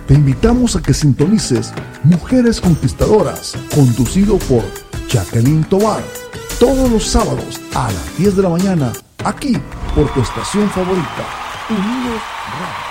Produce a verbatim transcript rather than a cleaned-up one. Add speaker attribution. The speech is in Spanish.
Speaker 1: Te invitamos a que sintonices Mujeres Conquistadoras, conducido por Jacqueline Tovar, todos los sábados a las diez de la mañana, aquí por tu estación favorita, Unidos Radio.